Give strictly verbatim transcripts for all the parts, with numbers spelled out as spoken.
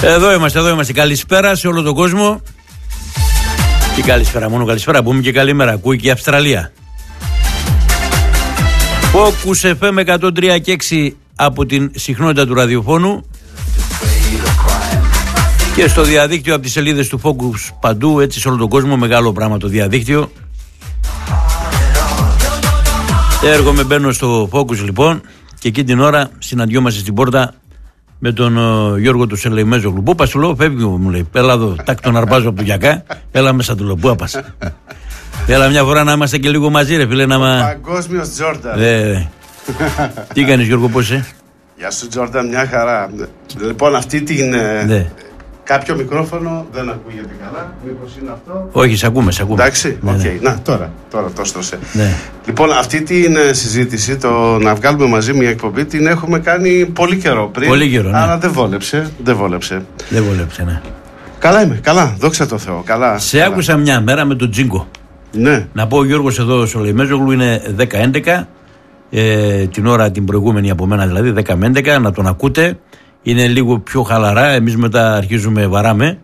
Εδώ είμαστε, εδώ είμαστε. Καλησπέρα σε όλο τον κόσμο. Τι καλησπέρα, μόνο καλησπέρα. Πούμε και καλημέρα. Ακούει και η Αυστραλία. Focus εφ εμ εκατόν τρία και έξι από την συχνότητα του ραδιοφώνου και στο διαδίκτυο από τις σελίδες του Focus παντού, έτσι σε όλο τον κόσμο. Μεγάλο πράγμα το διαδίκτυο. Έρχομαι, μπαίνω στο Focus λοιπόν και εκεί την ώρα συναντιόμαστε στην πόρτα με τον uh, Γιώργο του Σελεϊμέζογλου. Πού πας, του λέω, φεύγει, μου λέει. Έλα εδώ, τάκ τον αρπάζω από το γιακά. Έλα μέσα, του λέω, πού πας. Έλα μια φορά να είμαστε και λίγο μαζί, ρε φίλε. Να μα... Παγκόσμιος Τζόρνταν. Ε, τι κάνεις, Γιώργο, πώς είσαι? Γεια σου, Τζόρνταν, μια χαρά. Λοιπόν, αυτή την. Ναι. Κάποιο μικρόφωνο δεν ακούγεται καλά. Μήπως είναι αυτό? Όχι, σε ακούμε, σε ακούμε. Εντάξει, ναι, okay. ναι. Να, τώρα, τώρα το στρώσε. Ναι. Λοιπόν, αυτή την συζήτηση, το να βγάλουμε μαζί μια εκπομπή, την έχουμε κάνει πολύ καιρό πριν. Πολύ καιρό, ναι. Αλλά δεν βόλεψε, δεν βόλεψε. Δεν βόλεψε, ναι. Καλά είμαι, καλά, δόξα τω Θεώ, καλά. Σε καλά. άκουσα μια μέρα με τον Τζίγκο. Ναι. Να πω, ο Γιώργος εδώ στο Λεϊμέζογλου είναι δέκα έντεκα, ε, την ώρα την προηγούμενη από μένα δηλαδή, δέκα με έντεκα, να τον ακούτε. Είναι λίγο πιο χαλαρά, εμείς μετά αρχίζουμε βαράμε.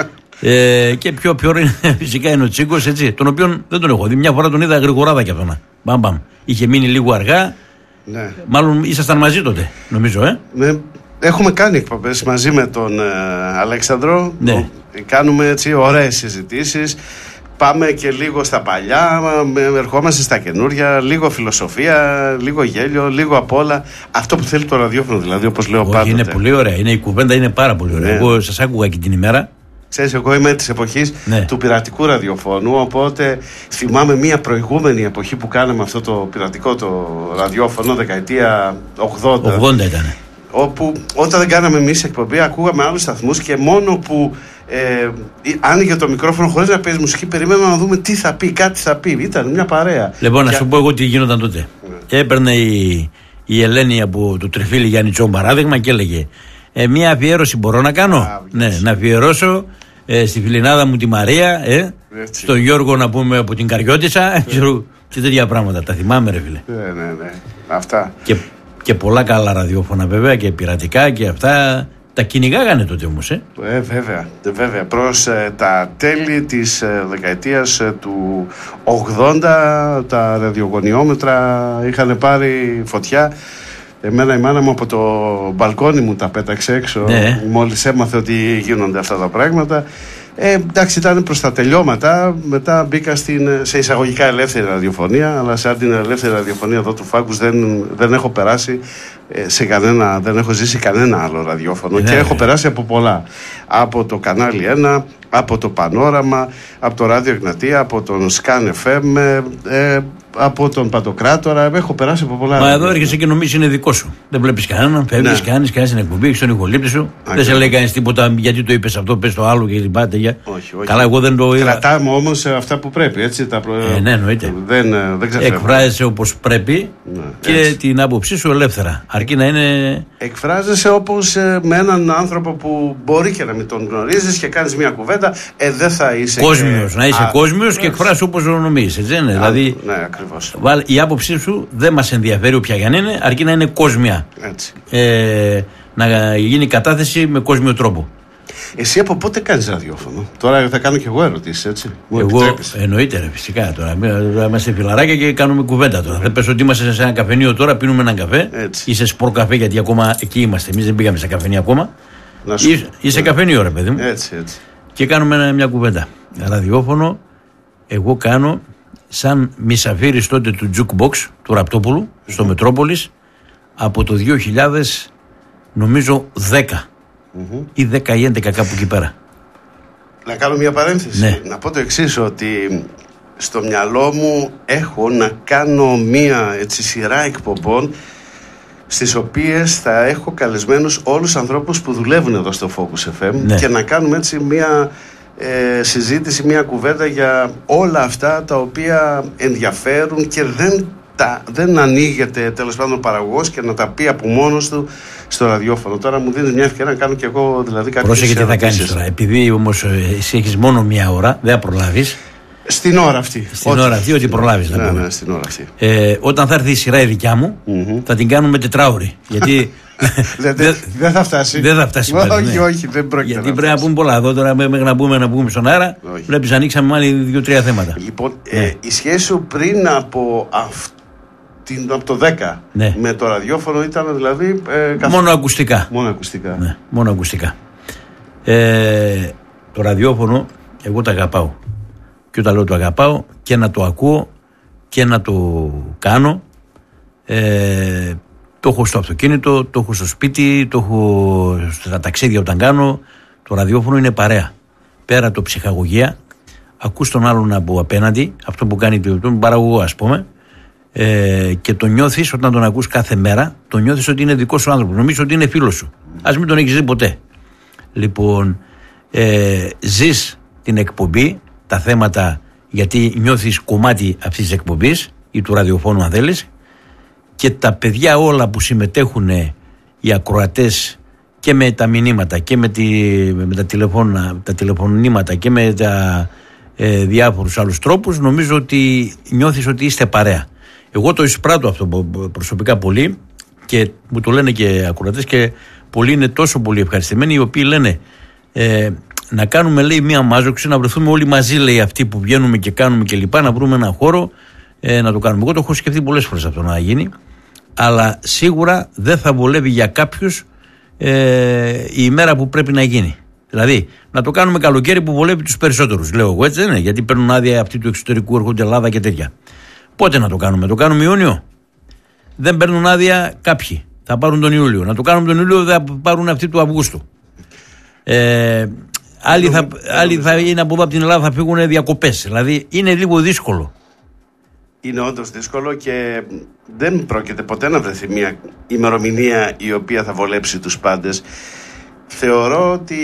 ε, και πιο πιο φυσικά είναι ο Τσίγκος, έτσι, τον οποίον δεν τον έχω δει. Μια φορά τον είδα γρηγοράδα κι αυτόν. Μπαμ, μπαμ. Είχε μείνει λίγο αργά. Ναι. Μάλλον ήσασταν μαζί τότε, νομίζω, ε. Ναι. Έχουμε κάνει εκπομπές μαζί με τον ε, Αλέξανδρο. Ναι. Κάνουμε έτσι ωραίες συζητήσεις. Πάμε και λίγο στα παλιά, ερχόμαστε στα καινούρια, λίγο φιλοσοφία, λίγο γέλιο, λίγο απ' όλα. Αυτό που θέλει το ραδιόφωνο, δηλαδή, όπως λέω πάντοτε. Είναι πολύ ωραία. Είναι, η κουβέντα είναι πάρα πολύ ωραία. Ναι. Εγώ σας άκουγα και την ημέρα. Ξέρεις, εγώ είμαι της εποχής ναι. του πειρατικού ραδιοφώνου, οπότε θυμάμαι μια προηγούμενη εποχή που κάναμε αυτό το πειρατικό το ραδιόφωνο, δεκαετία ογδόντα. ογδόντα ήταν. Όπου όταν δεν κάναμε εμείς εκπομπή, ακούγαμε άλλους σταθμούς και μόνο που ε, άνοιγε το μικρόφωνο χωρίς να παίζει μουσική, περιμέναμε να δούμε τι θα πει, κάτι θα πει. Ήταν μια παρέα. Λοιπόν, και... να σου πω εγώ τι γινόταν τότε. Ναι. Έπαιρνε η, η Ελένη από το Τριφύλι Γιάννη Τσόν παράδειγμα και έλεγε ε, μια αφιέρωση μπορώ να κάνω. Α, ναι, να αφιερώσω ε, στη φιλινάδα μου τη Μαρία, ε, στον Γιώργο να πούμε από την Καριώτισσα και τέτοια πράγματα. Τα θυμάμαι, ρε φίλε. Ναι, ναι, ναι. Αυτά. Και, και πολλά καλά ραδιόφωνα βέβαια και πειρατικά και αυτά. Τα κυνηγάγανε τότε όμως, ε. Ε, βέβαια, βέβαια. Προς ε, τα τέλη της ε, δεκαετίας ε, του ογδόντα τα ραδιογωνιόμετρα είχαν πάρει φωτιά. Εμένα η μάνα μου από το μπαλκόνι μου τα πέταξε έξω, ναι. Μόλις έμαθε ότι γίνονται αυτά τα πράγματα. Ε, εντάξει, ήταν προς τα τελειώματα. Μετά μπήκα στην, σε εισαγωγικά ελεύθερη ραδιοφωνία, αλλά σαν την ελεύθερη ραδιοφωνία εδώ του Φάκους δεν, δεν έχω περάσει σε κανένα, δεν έχω ζήσει κανένα άλλο ραδιόφωνο. Ναι, και ναι. έχω περάσει από πολλά. Από το κανάλι ένα, από το Πανόραμα, από το Ράδιο Εγνατία, από τον Σκάν εφ εμ, ε, από τον Παντοκράτορα. Έχω περάσει από πολλά. Μα εδώ έρχεσαι και νομίζεις είναι δικό σου. Δεν βλέπεις κανέναν, φεύγεις, ναι. κάνεις, κάνεις την εκπομπή, έχεις τον ηχολήπτη σου. Ακριβώς. Δεν σε λέει κανείς τίποτα γιατί το είπες αυτό, πες το άλλο και λοιπά. Τέτοια. Όχι, όχι. Καλά, εγώ δεν το είδα. Κρατάμε όμως αυτά που πρέπει, έτσι. Τα προ... ε, ναι, εννοείται. Δεν, δεν ξεφεύγω. Εκφράζεσαι όπως πρέπει, ναι, και έτσι. Την άποψή σου ελεύθερα. Αρκεί να είναι. Εκφράζεσαι όπως ε, με έναν άνθρωπο που μπορεί και να μην τον γνωρίζεις και κάνεις μια κουβέντα, ε, δεν θα είσαι. Κόσμιος, και... να είσαι Α, κόσμιος και εκφράζεσαι όπως νομίζεις. Έτσι είναι. Δηλαδή, ναι, ακριβώς. Η άποψή σου δεν μας ενδιαφέρει όποια για να είναι, αρκεί να είναι κόσμια. Έτσι. Ε, να γίνει κατάθεση με κόσμιο τρόπο. Εσύ από πότε κάνεις ραδιόφωνο? Τώρα θα κάνω κι εγώ ερωτήσεις, έτσι. Μου εγώ επιτρέπεις? Εννοείται, ρε, φυσικά. Τώρα είμαστε φιλαράκια και κάνουμε κουβέντα τώρα. Δεν πες ότι είμαστε σε ένα καφενείο τώρα, πίνουμε έναν καφέ. Έτσι. Είσαι σπορ καφέ, γιατί ακόμα εκεί είμαστε. Εμείς δεν πήγαμε σε καφενείο ακόμα. Σου... Είσαι, είσαι ναι. καφενείο, ρε παιδί μου. Έτσι, έτσι. Και κάνουμε μια κουβέντα. Ραδιόφωνο, εγώ κάνω σαν μισαφύρης τότε του Jukebox του Ραπτόπουλου mm-hmm. στο Μετρόπολης από το δύο χιλιάδες νομίζω δέκα mm-hmm. ή δέκα ή έντεκα κάπου εκεί πέρα. Να κάνω μια παρένθεση. Ναι. Να πω το εξής, ότι στο μυαλό μου έχω να κάνω μια έτσι, σειρά εκπομπών στις οποίες θα έχω καλεσμένους όλους τους ανθρώπους που δουλεύουν εδώ στο Focus εφ εμ ναι. και να κάνουμε έτσι μια ε, συζήτηση, μια κουβέντα για όλα αυτά τα οποία ενδιαφέρουν και δεν, τα, δεν ανοίγεται τέλος πάντων ο παραγωγός και να τα πει από μόνος του στο ραδιόφωνο. Τώρα μου δίνεις μια ευκαιρία να κάνω και εγώ δηλαδή κάποιες Πρόσεχε τι θα κάνεις τώρα. Επειδή όμως εσύ έχεις μόνο μια ώρα, δεν θα προλάβεις. Στην ώρα αυτή. Στην ό,τι, ώρα αυτή, ό,τι προλάβεις να ναι, πούμε. Ναι, στην ώρα αυτή. Ε, όταν θα έρθει η σειρά η δικιά μου, mm-hmm. θα την κάνουμε τετράωρη. Γιατί Δεν θα φτάσει. Δεν θα φτάσει. Όχι, όχι, δεν πρόκειται. Γιατί πρέπει να πούμε πολλά εδώ τώρα, μέχρι να πούμε να πούμε στον αέρα. Βλέπει, ανοίξαμε μάλλον δύο-τρία θέματα. Λοιπόν, η σχέση σου πριν από αυτό. Την, από το δέκα ναι. με το ραδιόφωνο ήταν δηλαδή ε, καθ... μόνο ακουστικά. Μόνο ακουστικά. Ναι, μόνο ακουστικά. Ε, το ραδιόφωνο εγώ το αγαπάω. Και όταν λέω το αγαπάω και να το ακούω και να το κάνω. Ε, το έχω στο αυτοκίνητο, το έχω στο σπίτι, το έχω στα ταξίδια όταν κάνω. Το ραδιόφωνο είναι παρέα. Πέρα το ψυχαγωγία, ακούς τον άλλον από απέναντι, αυτό που κάνει τον παραγωγό ας πούμε. Ε, και το νιώθεις όταν τον ακούς κάθε μέρα, το νιώθεις ότι είναι δικός σου άνθρωπος. Νομίζεις ότι είναι φίλος σου. Ας μην τον έχεις δει ποτέ. Λοιπόν, ε, ζεις την εκπομπή, τα θέματα, γιατί νιώθεις κομμάτι αυτής της εκπομπής ή του ραδιοφώνου, αν θέλεις, και τα παιδιά όλα που συμμετέχουν, οι ακροατές, και με τα μηνύματα και με, τη, με τα, τηλεφώνα, τα τηλεφωνήματα και με τα ε, διάφορους άλλους τρόπους, νομίζω ότι νιώθεις ότι είστε παρέα. Εγώ το εισπράττω αυτό προσωπικά πολύ και μου το λένε και ακροατές και πολλοί είναι τόσο πολύ ευχαριστημένοι, οι οποίοι λένε ε, να κάνουμε, λέει, μία μάζοξη, να βρεθούμε όλοι μαζί, λέει, αυτοί που βγαίνουμε και κάνουμε και λοιπά, να βρούμε έναν χώρο ε, να το κάνουμε. Εγώ το έχω σκεφτεί πολλές φορές αυτό να γίνει, αλλά σίγουρα δεν θα βολεύει για κάποιους ε, η ημέρα που πρέπει να γίνει. Δηλαδή, να το κάνουμε καλοκαίρι που βολεύει τους περισσότερους, λέω εγώ, έτσι δεν είναι? Γιατί παίρνουν άδεια αυτοί του εξωτερικού, έρχονται Ελλάδα και τέτοια. Πότε να το κάνουμε? Το κάνουμε Ιούνιο? Δεν παίρνουν άδεια κάποιοι. Θα πάρουν τον Ιούλιο. Να το κάνουμε τον Ιούλιο, θα πάρουν αυτοί του Αυγούστου. Ε, άλλοι θα, άλλοι θα είναι από εδώ από την Ελλάδα, θα φύγουν διακοπές. Δηλαδή είναι λίγο δύσκολο. Είναι όντως δύσκολο και δεν πρόκειται ποτέ να βρεθεί μια ημερομηνία η οποία θα βολέψει τους πάντες. Θεωρώ ότι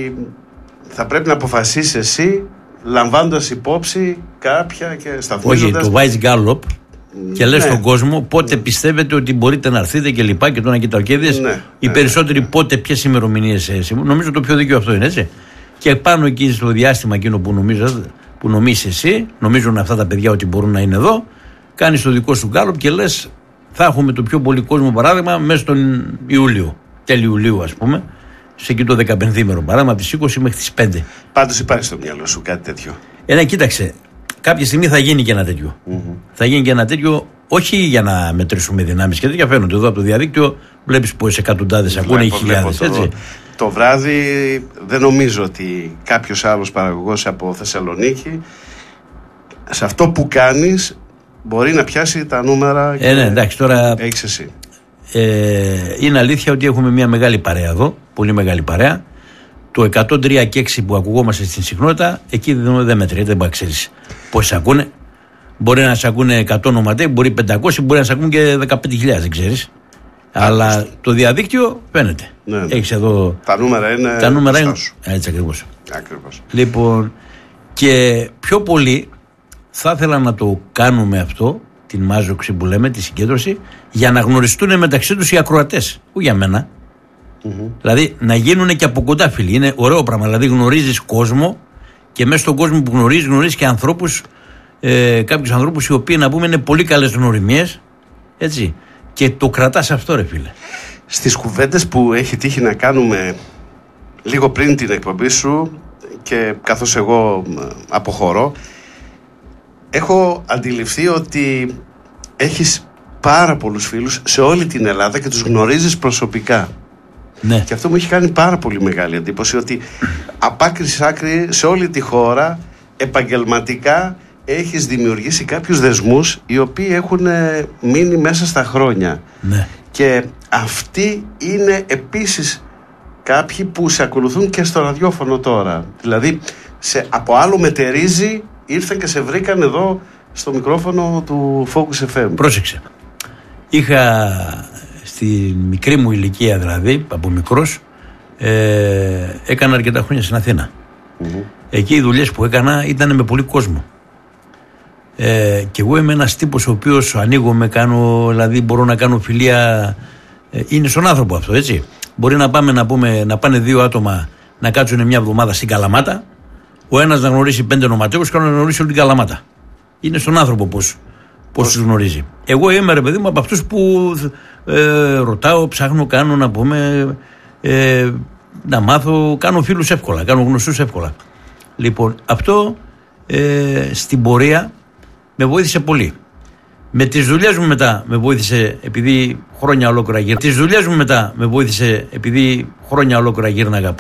θα πρέπει να αποφασίσεις εσύ, λαμβάνοντας υπόψη κάποια και σταθμίζοντας. Όχι, το βάζεις γκάλοπ και λες, ναι, στον κόσμο πότε, ναι, πιστεύετε ότι μπορείτε να έρθετε και λοιπά και το να κοιτάω και δεις, ναι, οι ναι, περισσότεροι, ναι, πότε, ποιες ημερομηνίες. Νομίζω το πιο δίκαιο αυτό είναι, έτσι. Και πάνω εκεί στο διάστημα εκείνο που νομίζεις, που νομίζεις εσύ, νομίζουν αυτά τα παιδιά ότι μπορούν να είναι εδώ, κάνεις το δικό σου γκάλοπ και λες θα έχουμε το πιο πολύ κόσμο, παράδειγμα, μέσα στον Ιούλιο, τέλη Ιουλίου ας πούμε, σε εκεί το δεκαπενθήμερο, παράδειγμα, από τις είκοσι μέχρι τις πέντε. Πάντως υπάρχει στο μυαλό σου κάτι τέτοιο? Ε, ναι, κοίταξε. Κάποια στιγμή θα γίνει και ένα τέτοιο. Mm-hmm. Θα γίνει και ένα τέτοιο, όχι για να μετρήσουμε δυνάμεις και τέτοια. Φαίνονται εδώ από το διαδίκτυο, βλέπεις πως εκατοντάδες ακούνε ή χιλιάδες. Έτσι. Το βράδυ δεν νομίζω ότι κάποιος άλλος παραγωγός από Θεσσαλονίκη σε αυτό που κάνεις μπορεί να πιάσει τα νούμερα. Ε, ναι, εντάξει, τώρα έχεις εσύ. Ε, είναι αλήθεια ότι έχουμε μια μεγάλη παρέα εδώ, πολύ μεγάλη παρέα. Το εκατόν τρία και έξι που ακουγόμαστε στην συχνότητα, εκεί δεν, δεν μετριέται, δεν μπορεί να ξέρεις πόσοι ακούνε. Μπορεί να σε ακούνε εκατό ονοματέ, μπορεί πεντακόσια, μπορεί να σε ακούνε και δεκαπέντε χιλιάδες, δεν ξέρεις. Αλλά το διαδίκτυο φαίνεται. Ναι, ναι. Έχεις εδώ. Τα νούμερα είναι. Τα νούμερα είναι. Έτσι ακριβώς. Ακριβώς. Λοιπόν, και πιο πολύ θα ήθελα να το κάνουμε αυτό, την μάζοξη που λέμε, τη συγκέντρωση, για να γνωριστούν μεταξύ τους οι ακροατές. Όχι για μένα. Mm-hmm. Δηλαδή να γίνουν και από κοντά φίλοι. Είναι ωραίο πράγμα. Δηλαδή γνωρίζεις κόσμο και μέσα στον κόσμο που γνωρίζεις, γνωρίζεις και ανθρώπους, ε, κάποιους ανθρώπους οι οποίοι, να πούμε, είναι πολύ καλές γνωριμίες. Έτσι. Και το κρατάς αυτό, ρε φίλε. Στις κουβέντες που έχει τύχει να κάνουμε λίγο πριν την εκπομπή σου και καθώς εγώ αποχωρώ, έχω αντιληφθεί ότι έχεις πάρα πολλούς φίλους σε όλη την Ελλάδα και τους γνωρίζεις προσωπικά. Ναι. Και αυτό μου έχει κάνει πάρα πολύ μεγάλη εντύπωση, ότι απ' άκρη σ' άκρη σε όλη τη χώρα επαγγελματικά έχεις δημιουργήσει κάποιους δεσμούς οι οποίοι έχουν μείνει μέσα στα χρόνια. Ναι. Και αυτοί είναι επίσης κάποιοι που σε ακολουθούν και στο ραδιόφωνο τώρα. Δηλαδή σε, από άλλο μετερίζει ήρθαν και σε βρήκαν εδώ στο μικρόφωνο του Focus εφ εμ. Πρόσεξε. Είχα στη μικρή μου ηλικία, δηλαδή από μικρός, ε, έκανα αρκετά χρόνια στην Αθήνα. Mm-hmm. Εκεί οι δουλειές που έκανα ήταν με πολύ κόσμο. Ε, και εγώ είμαι ένας τύπος ο οποίος ανοίγομαι, κάνω, δηλαδή μπορώ να κάνω φιλία, ε, είναι στον άνθρωπο αυτό, έτσι. Μπορεί να πάμε να πούμε, να πάνε δύο άτομα να κάτσουν μια εβδομάδα στην Καλαμάτα, ο ένας να γνωρίσει πέντε νοματέους και ο άλλος να γνωρίσει όλη την Καλαμάτα. Είναι στον άνθρωπο πώς, πώς τους γνωρίζει. Εγώ είμαι, ρε παιδί μου, από αυτούς που ε, ρωτάω, ψάχνω, κάνω να πούμε, ε, να μάθω, κάνω φίλους εύκολα, κάνω γνωστούς εύκολα. Λοιπόν, αυτό ε, στην πορεία με βοήθησε πολύ. Με τις δουλειές μου μετά με βοήθησε, επειδή χρόνια ολόκληρα γύρναγα. Τις δουλειές μου μετά με βοήθησε, επειδή χρόνια ολόκληρα γύρναγα.